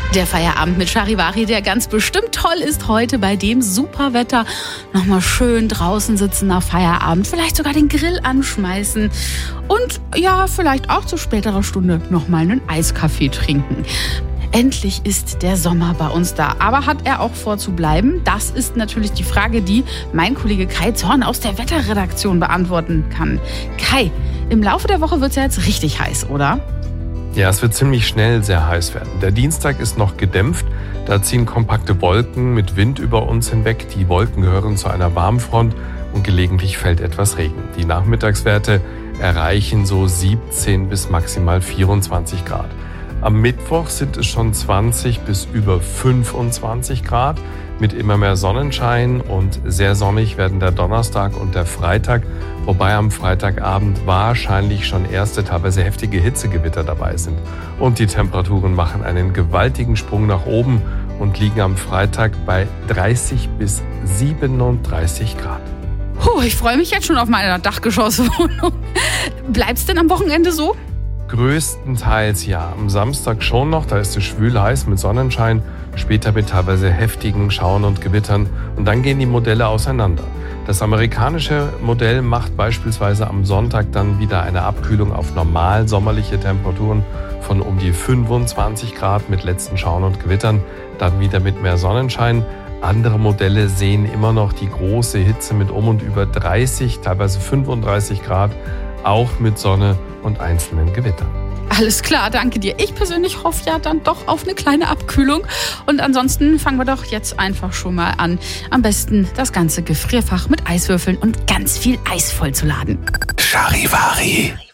Der Feierabend mit Charivari, der ganz bestimmt toll ist heute bei dem super Wetter. Nochmal schön draußen sitzen nach Feierabend, vielleicht sogar den Grill anschmeißen und ja, vielleicht auch zu späterer Stunde nochmal einen Eiskaffee trinken. Endlich ist der Sommer bei uns da. Aber hat er auch vor zu bleiben? Das ist natürlich die Frage, die mein Kollege Kai Zorn aus der Wetterredaktion beantworten kann. Kai, im Laufe der Woche wird es ja jetzt richtig heiß, oder? Ja, es wird ziemlich schnell sehr heiß werden. Der Dienstag ist noch gedämpft. Da ziehen kompakte Wolken mit Wind über uns hinweg. Die Wolken gehören zu einer Warmfront und gelegentlich fällt etwas Regen. Die Nachmittagswerte erreichen so 17 bis maximal 24 Grad. Am Mittwoch sind es schon 20 bis über 25 Grad mit immer mehr Sonnenschein und sehr sonnig werden der Donnerstag und der Freitag, wobei am Freitagabend wahrscheinlich schon erste, teilweise heftige Hitzegewitter dabei sind. Und die Temperaturen machen einen gewaltigen Sprung nach oben und liegen am Freitag bei 30 bis 37 Grad. Ich freue mich jetzt schon auf meine Dachgeschosswohnung. Bleibt's denn am Wochenende so? Größtenteils ja. Am Samstag schon noch, da ist es schwül heiß mit Sonnenschein, später mit teilweise heftigen Schauern und Gewittern und dann gehen die Modelle auseinander. Das amerikanische Modell macht beispielsweise am Sonntag dann wieder eine Abkühlung auf normal sommerliche Temperaturen von um die 25 Grad mit letzten Schauern und Gewittern, dann wieder mit mehr Sonnenschein. Andere Modelle sehen immer noch die große Hitze mit um und über 30, teilweise 35 Grad, auch mit Sonne und einzelnen Gewittern. Alles klar, danke dir. Ich persönlich hoffe ja dann doch auf eine kleine Abkühlung. Und ansonsten fangen wir doch jetzt einfach schon mal an. Am besten das ganze Gefrierfach mit Eiswürfeln und ganz viel Eis vollzuladen. Charivari.